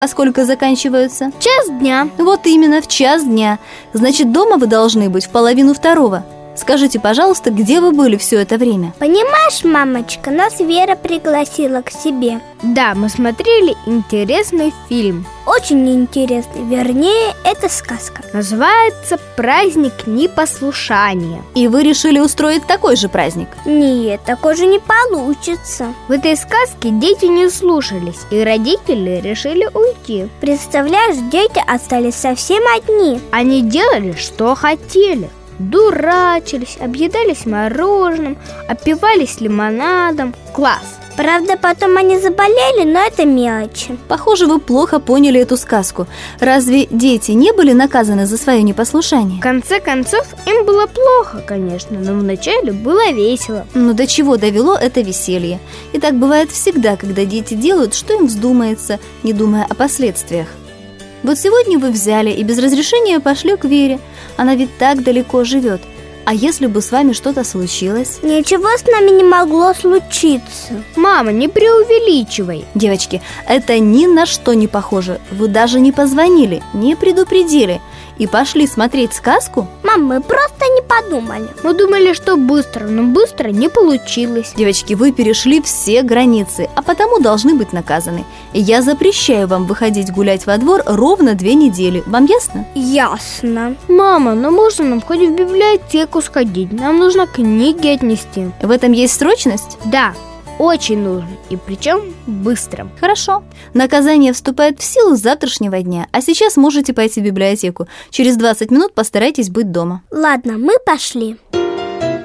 А сколько заканчиваются? В 1:00 дня. Вот именно, в 1:00 дня. Значит, дома вы должны быть в 1:30. Скажите, пожалуйста, где вы были все это время? Понимаешь, мамочка, нас Вера пригласила к себе. Да, мы смотрели интересный фильм. Очень интересный, вернее, это сказка. Называется «Праздник непослушания». И вы решили устроить такой же праздник? Нет, такой же не получится. В этой сказке дети не слушались, и родители решили уйти. Представляешь, дети остались совсем одни. Они делали, что хотели. Дурачились, объедались мороженым, опивались лимонадом. Класс! Правда, потом они заболели, но это мелочи. Похоже, вы плохо поняли эту сказку. Разве дети не были наказаны за свое непослушание? В конце концов, им было плохо, конечно, но вначале было весело. Но до чего довело это веселье? И так бывает всегда, когда дети делают, что им вздумается, не думая о последствиях. Вот сегодня вы взяли и без разрешения пошли к Вере. Она ведь так далеко живет. А если бы с вами что-то случилось? Ничего с нами не могло случиться. Мама, не преувеличивай. Девочки, это ни на что не похоже. Вы даже не позвонили, не предупредили и пошли смотреть сказку? Мам, мы просто не подумали. Мы думали, что быстро, но быстро не получилось. Девочки, вы перешли все границы, а потому должны быть наказаны. Я запрещаю вам выходить гулять во двор ровно 2 недели. Вам ясно? Ясно. Мама, но можно нам хоть в библиотеку сходить? Нам нужно книги отнести. В этом есть срочность? Да, очень нужно, и причем быстро. Хорошо. Наказание вступает в силу с завтрашнего дня, а сейчас можете пойти в библиотеку. Через 20 минут постарайтесь быть дома. Ладно, мы пошли.